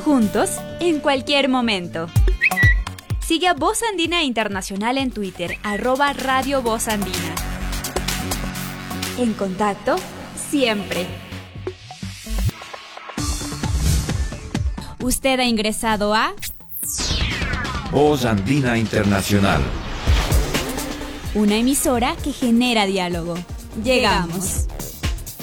Juntos, en cualquier momento. Sigue a Voz Andina Internacional en Twitter, @Radio Voz Andina. En contacto, siempre. Usted ha ingresado a Voz Andina Internacional, una emisora que genera diálogo. Llegamos.